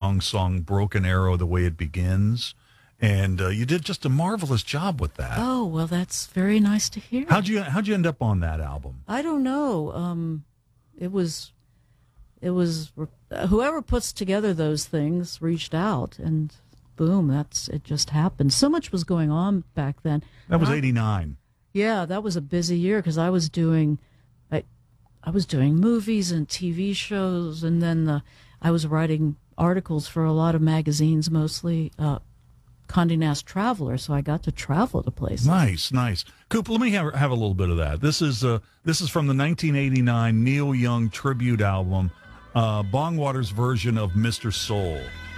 Young song "Broken Arrow," the way it begins, and you did just a marvelous job with that. Oh, well, that's very nice to hear. How'd you end up on that album? I don't know. It was whoever puts together those things reached out, and boom, it just happened. So much was going on back then. That was '89. Yeah, that was a busy year because I was doing movies and TV shows, and then I was writing articles for a lot of magazines, mostly Condé Nast Traveler, so I got to travel to places. Nice. Coop, let me have a little bit of that. This is from the 1989 Neil Young tribute album, Bongwater's version of Mr. Soul.